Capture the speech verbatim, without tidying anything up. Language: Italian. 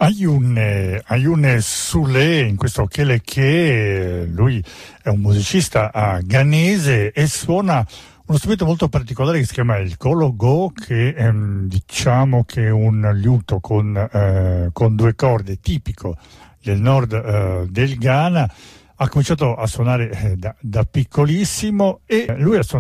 Ayune, Ayune Sule, in questo Kele Che, lui è un musicista uh, ghanese e suona uno strumento molto particolare che si chiama il Kolo-Go, che ehm, diciamo che è un liuto con, eh, con due corde tipico del nord eh, del Ghana. Ha cominciato a suonare eh, da, da piccolissimo e lui ha suonato